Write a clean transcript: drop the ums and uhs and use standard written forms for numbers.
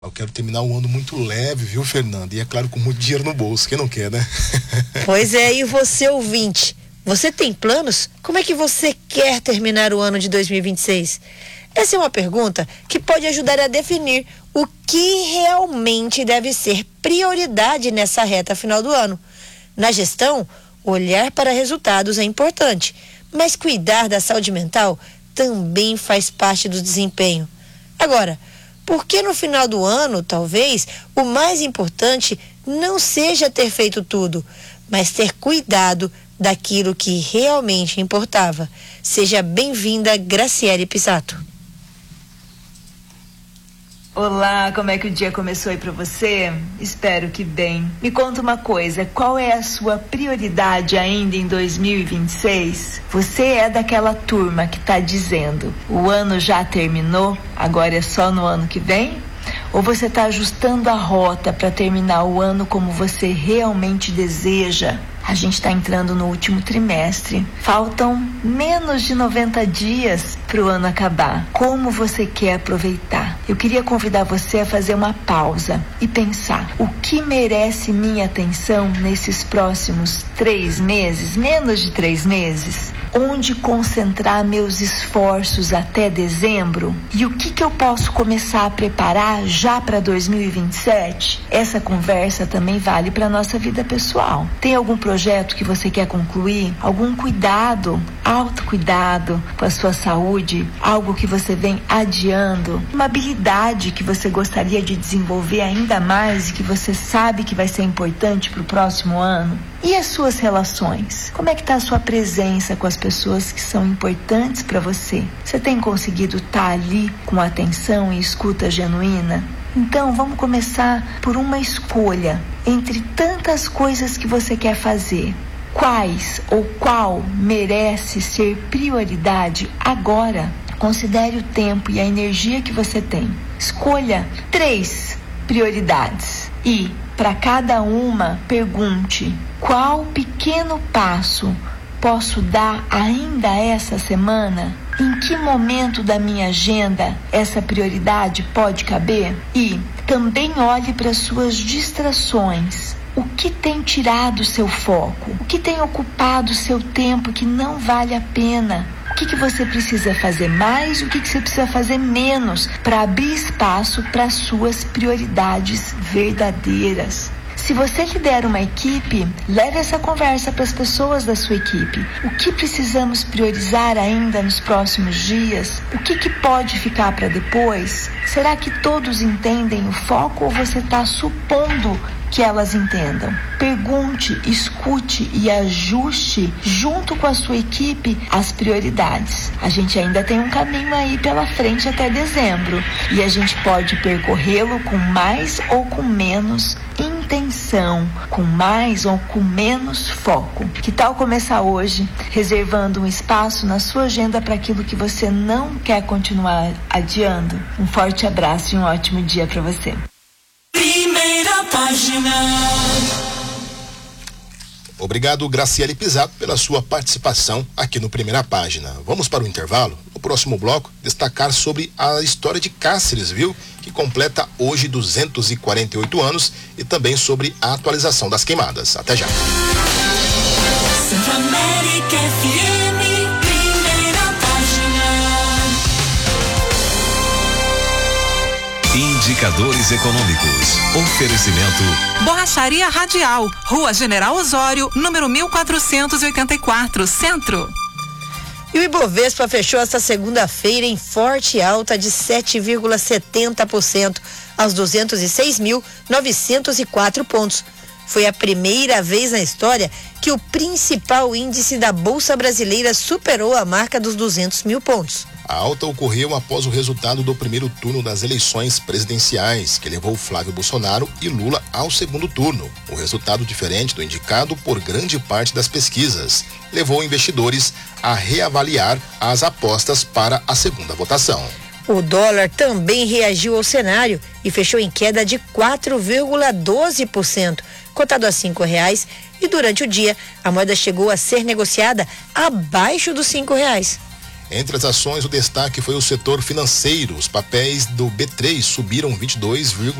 Eu quero terminar o ano muito leve, viu, Fernanda? E é claro, com muito dinheiro no bolso. Quem não quer, né? Pois é, e você, ouvinte? Você tem planos? Como é que você quer terminar o ano de 2026? Essa é uma pergunta que pode ajudar a definir o que realmente deve ser prioridade nessa reta final do ano. Na gestão, olhar para resultados é importante, mas cuidar da saúde mental também faz parte do desempenho. Agora, por que no final do ano, talvez, o mais importante não seja ter feito tudo, mas ter cuidado daquilo que realmente importava? Seja bem-vinda, Graciele Pisato. Olá, como é que o dia começou aí pra você? Espero que bem. Me conta uma coisa, qual é a sua prioridade ainda em 2026? Você é daquela turma que tá dizendo, o ano já terminou, agora é só no ano que vem? Ou você tá ajustando a rota para terminar o ano como você realmente deseja? A gente está entrando no último trimestre. Faltam menos de 90 dias para o ano acabar. Como você quer aproveitar? Eu queria convidar você a fazer uma pausa e pensar: o que merece minha atenção nesses próximos 3 meses, menos de 3 meses? Onde concentrar meus esforços até dezembro? E o que eu posso começar a preparar já para 2027? Essa conversa também vale para nossa vida pessoal. Tem algum projeto que você quer concluir? Algum cuidado, autocuidado com a sua saúde? Algo que você vem adiando? Uma habilidade que você gostaria de desenvolver ainda mais e que você sabe que vai ser importante para o próximo ano? E as suas relações? Como é que está a sua presença com as pessoas que são importantes para você? Você tem conseguido estar ali com atenção e escuta genuína? Então, vamos começar por uma escolha entre tantas coisas que você quer fazer. Quais ou qual merece ser prioridade agora? Considere o tempo e a energia que você tem. Escolha 3 prioridades e, para cada uma, pergunte: qual pequeno passo posso dar ainda essa semana? Em que momento da minha agenda essa prioridade pode caber? E também olhe para suas distrações. O que tem tirado seu foco? O que tem ocupado seu tempo que não vale a pena? O que você precisa fazer mais? O que você precisa fazer menos para abrir espaço para suas prioridades verdadeiras? Se você lidera uma equipe, leve essa conversa para as pessoas da sua equipe. O que precisamos priorizar ainda nos próximos dias? O que pode ficar para depois? Será que todos entendem o foco ou você está supondo que elas entendam? Pergunte, escute e ajuste junto com a sua equipe as prioridades. A gente ainda tem um caminho aí pela frente até dezembro e a gente pode percorrê-lo com mais ou com menos intenção, com mais ou com menos foco. Que tal começar hoje reservando um espaço na sua agenda para aquilo que você não quer continuar adiando? Um forte abraço e um ótimo dia para você. Primeira página. Obrigado, Graciele Pisato, pela sua participação aqui no Primeira Página. Vamos para o intervalo? No próximo bloco, destacar sobre a história de Cáceres, viu? Que completa hoje 248 anos e também sobre a atualização das queimadas. Até já. Centro-América FM, Primeira Página. Indicadores econômicos. Oferecimento. Borracharia Radial, Rua General Osório, número 1484, Centro. E o Ibovespa fechou esta segunda-feira em forte alta de 7,70% aos 206.904 pontos. Foi a primeira vez na história que o principal índice da Bolsa Brasileira superou a marca dos 200 mil pontos. A alta ocorreu após o resultado do primeiro turno das eleições presidenciais, que levou Flávio Bolsonaro e Lula ao segundo turno. O resultado, diferente do indicado por grande parte das pesquisas, levou investidores a reavaliar as apostas para a segunda votação. O dólar também reagiu ao cenário e fechou em queda de 4,12%, cotado a R$5, e durante o dia a moeda chegou a ser negociada abaixo dos R$5. Entre as ações, o destaque foi o setor financeiro. Os papéis do B3 subiram 22,5%.